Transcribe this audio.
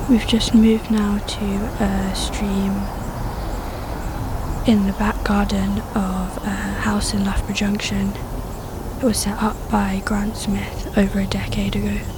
We've just moved now to a stream in the back garden of a house in Loughborough Junction. It was set up by Grant Smith over a decade ago.